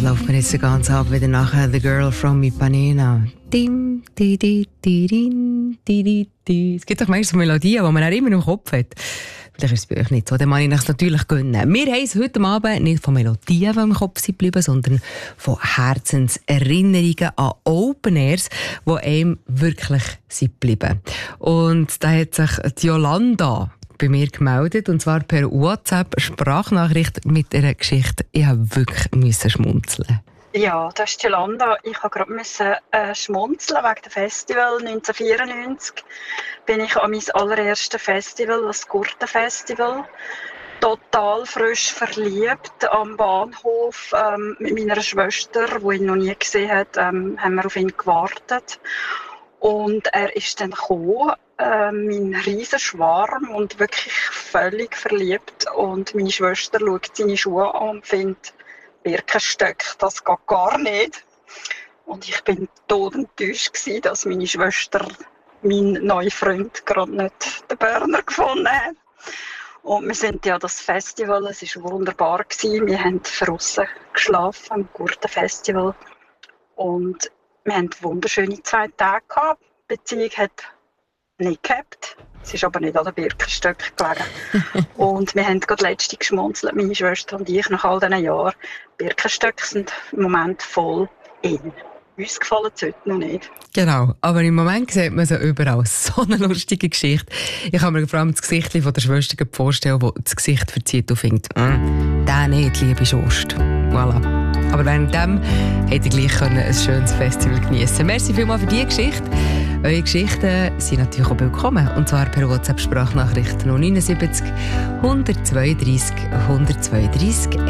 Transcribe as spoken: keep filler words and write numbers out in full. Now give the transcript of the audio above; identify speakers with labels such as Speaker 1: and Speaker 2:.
Speaker 1: läuft mir jetzt den ganzen Abend wieder nachher «The Girl from Ipanema». Dim, di, di, di, din, di, di, di. Es gibt doch meistens Melodien, die man auch immer im Kopf hat. Vielleicht ist es bei euch nicht so, dann kann ich es natürlich gönnen. Wir haben es heute Abend nicht von Melodien, die im Kopf sind geblieben, sondern von Herzenserinnerungen an Open Airs, die einem wirklich sind geblieben. Und da hat sich die Jolanda bei mir gemeldet, und zwar per WhatsApp-Sprachnachricht mit einer Geschichte. Ich musste wirklich schmunzeln.
Speaker 2: Ja, das ist Jolanda. Ich musste gerade äh, schmunzeln wegen dem Festival. neunzehnhundertvierundneunzig bin ich an mein allererstes Festival, das Gurtenfestival. Total frisch verliebt am Bahnhof ähm, mit meiner Schwester, die ihn noch nie gesehen hat, ähm, haben wir auf ihn gewartet. Und er ist dann gekommen, äh, mein riesen Schwarm, und wirklich völlig verliebt. Und meine Schwester schaut seine Schuhe an und findet, Birkenstöcke, das geht gar nicht. Und ich bin todenttäuscht gewesen, dass meine Schwester, mein neuer Freund, gerade nicht den Berner gefunden hat. Und wir sind ja das Festival, es war wunderbar gewesen. Wir haben draussen geschlafen am Gurtenfestival. Und wir hatten wunderschöne zwei Tage gehabt. Die Beziehung hat nicht gehabt. Es ist aber nicht an den Birkenstöcken gelegen. Und wir haben gerade letztens geschmunzelt, meine Schwester und ich, nach all diesen Jahren. Birkenstöcke sind im Moment voll in. Uns gefallen es heute noch nicht.
Speaker 1: Genau, aber im Moment sieht man sie überall. So eine lustige Geschichte. Ich kann mir vor allem das Gesicht von der Schwester vorstellen, die das Gesicht verzieht und findet, mm, der nicht, liebe Schwester. Voilà. Aber währenddem hätte ich gleich ein schönes Festival geniessen können. Merci vielmals für diese Geschichte. Eure Geschichten sind natürlich auch willkommen. Und zwar per WhatsApp-Sprachnachricht null neun sieben null eins zwei drei eins zwei drei